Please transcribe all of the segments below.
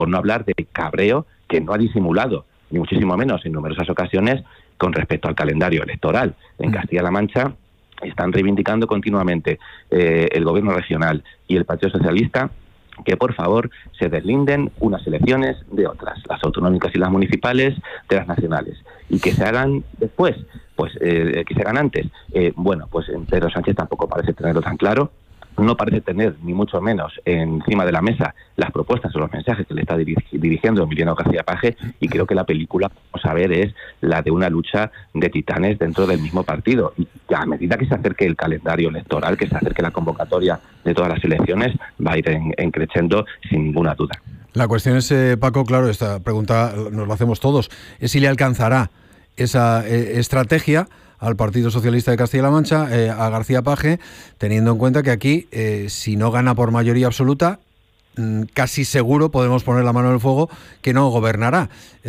por no hablar de cabreo que no ha disimulado, ni muchísimo menos en numerosas ocasiones, con respecto al calendario electoral. En Castilla-La Mancha están reivindicando continuamente el gobierno regional y el Partido Socialista que por favor se deslinden unas elecciones de otras, las autonómicas y las municipales de las nacionales, y que se hagan después, pues que se hagan antes. Bueno, pues Pedro Sánchez tampoco parece tenerlo tan claro, no parece tener ni mucho menos encima de la mesa las propuestas o los mensajes que le está dirigiendo Emiliano García Paje, y creo que la película, vamos a ver, es la de una lucha de titanes dentro del mismo partido, y a medida que se acerque el calendario electoral, que se acerque la convocatoria de todas las elecciones, va a ir creciendo sin ninguna duda. La cuestión es, Paco, claro, esta pregunta nos la hacemos todos, es si le alcanzará esa estrategia al Partido Socialista de Castilla-La Mancha, a García Paje, teniendo en cuenta que aquí, si no gana por mayoría absoluta, casi seguro podemos poner la mano en el fuego que no gobernará.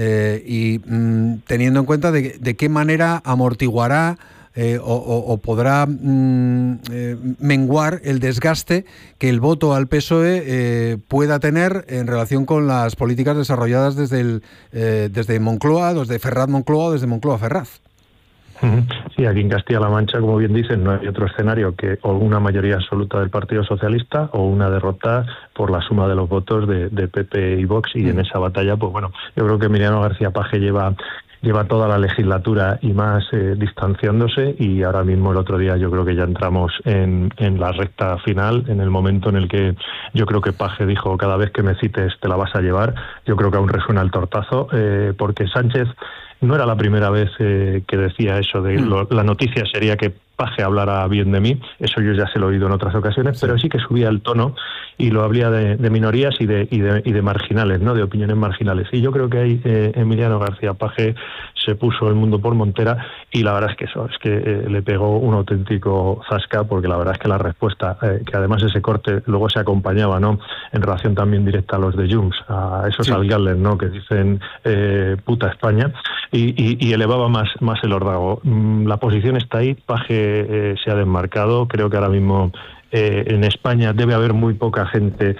Teniendo en cuenta de qué manera amortiguará o podrá menguar el desgaste que el voto al PSOE pueda tener en relación con las políticas desarrolladas desde Moncloa, desde Ferraz Moncloa o desde Moncloa Ferraz. Sí, aquí en Castilla-La Mancha, como bien dicen, no hay otro escenario que o una mayoría absoluta del Partido Socialista o una derrota por la suma de los votos de PP y Vox, y en esa batalla, pues bueno, yo creo que Emiliano García Paje lleva toda la legislatura y más distanciándose, y ahora mismo el otro día yo creo que ya entramos en la recta final, en el momento en el que yo creo que Paje dijo: cada vez que me cites te la vas a llevar. Yo creo que aún resuena el tortazo, porque Sánchez no era la primera vez que decía eso de la noticia sería que Paje hablara bien de mí, eso yo ya se lo he oído en otras ocasiones, pero sí que subía el tono y lo hablaba de minorías y de marginales, ¿no? De opiniones marginales. Y yo creo que ahí Emiliano García Paje se puso el mundo por montera, y la verdad es que eso, es que le pegó un auténtico zasca, porque la verdad es que la respuesta, que además ese corte luego se acompañaba, ¿no?, en relación también directa a los de Junts, a esos alcaldes, ¿no?, que dicen puta España, y elevaba más el órdago. La posición está ahí, Paje se ha desmarcado. Creo que ahora mismo en España debe haber muy poca gente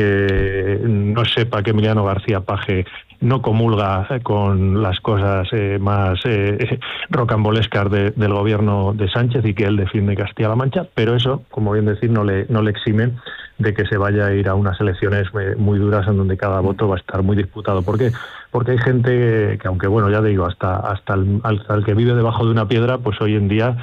que no sepa que Emiliano García Paje no comulga con las cosas más rocambolescas del gobierno de Sánchez, y que él defiende Castilla-La Mancha, pero eso, como bien decir, no le exime de que se vaya a ir a unas elecciones muy duras en donde cada voto va a estar muy disputado. ¿Por qué? Porque hay gente que, aunque bueno, ya te digo, hasta el que vive debajo de una piedra, pues hoy en día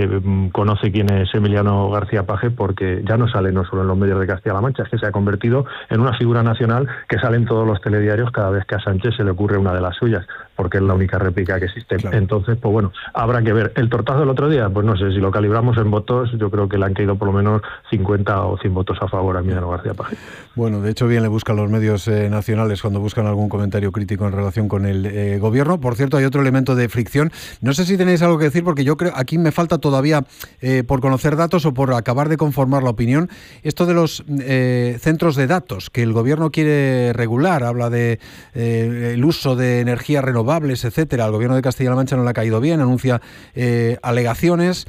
conoce quién es Emiliano García Paje, porque ya no sale no solo en los medios de Castilla-La Mancha, es que se ha convertido en una figura nacional que sale en todos los telediarios cada vez que a Sánchez se le ocurre una de las suyas, porque es la única réplica que existe. Claro. Entonces, pues bueno, habrá que ver. El tortazo del otro día, pues no sé, si lo calibramos en votos, yo creo que le han caído por lo menos 50 o 100 votos a favor a Emiliano García Paje. Bueno, de hecho, bien le buscan los medios nacionales cuando buscan algún comentario crítico en relación con el gobierno. Por cierto, hay otro elemento de fricción. No sé si tenéis algo que decir, porque yo creo aquí me falta todavía, por conocer datos o por acabar de conformar la opinión, esto de los centros de datos que el gobierno quiere regular. Habla de el uso de energías renovables, etcétera. Al gobierno de Castilla-La Mancha no le ha caído bien, anuncia alegaciones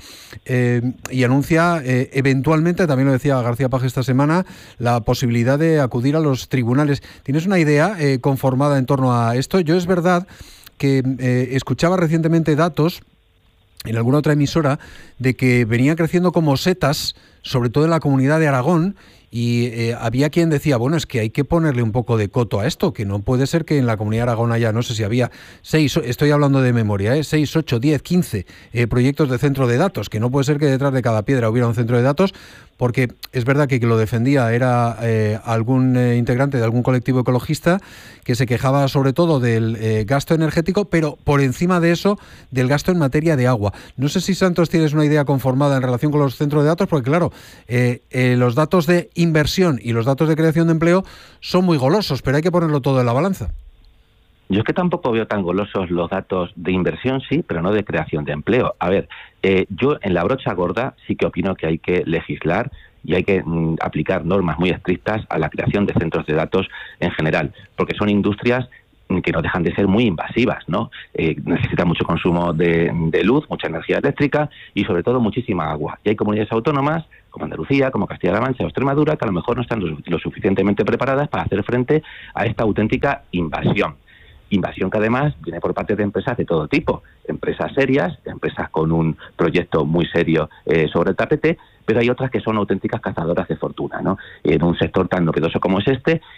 y anuncia eventualmente, también lo decía García Paje esta semana, la posibilidad de acudir a los tribunales. ¿Tienes una idea conformada en torno a esto? Yo es verdad que escuchaba recientemente datos en alguna otra emisora de que venía creciendo como setas, sobre todo en la comunidad de Aragón, y había quien decía, bueno, es que hay que ponerle un poco de coto a esto, que no puede ser que en la comunidad de Aragón haya, no sé si había 6, estoy hablando de memoria, 6, 8, 10, 15 proyectos de centro de datos, que no puede ser que detrás de cada piedra hubiera un centro de datos, porque es verdad que quien lo defendía era algún integrante de algún colectivo ecologista que se quejaba sobre todo del gasto energético, pero por encima de eso, del gasto en materia de agua. No sé si, Santos, tienes una idea conformada en relación con los centros de datos, porque claro, los datos de inversión y los datos de creación de empleo son muy golosos, pero hay que ponerlo todo en la balanza. Yo es que tampoco veo tan golosos los datos de inversión, sí, pero no de creación de empleo. A ver, yo en la brocha gorda sí que opino que hay que legislar y hay que aplicar normas muy estrictas a la creación de centros de datos en general, porque son industrias que no dejan de ser muy invasivas, ¿no? Necesitan mucho consumo de luz, mucha energía eléctrica y sobre todo muchísima agua. Y hay comunidades autónomas como Andalucía, como Castilla-La Mancha o Extremadura, que a lo mejor no están lo suficientemente preparadas para hacer frente a esta auténtica invasión. Invasión que además viene por parte de empresas de todo tipo, empresas serias, empresas con un proyecto muy serio sobre el tapete, pero hay otras que son auténticas cazadoras de fortuna, ¿no? En un sector tan novedoso como es este,